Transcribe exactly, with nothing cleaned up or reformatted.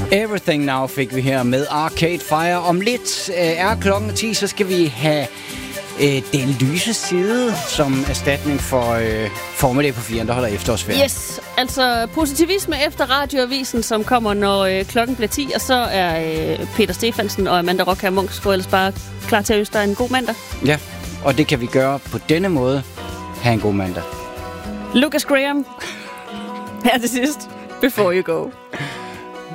Everything Now fik vi her med Arcade Fire. Om lidt øh, er klokken ti, så skal vi have øh, Den Lyse Side som erstatning for øh, Formiddag på fire, der holder efterårsferie. Yes, altså positivisme efter radioavisen, som kommer, når øh, klokken bliver ti, og så er øh, Peter Stefansen og Amanda Rock her Munch går ellers bare klar til at ønske dig en god mandag. Ja, og det kan vi gøre på denne måde. Ha' en god mandag. Lucas Graham her til sidst. Before you go.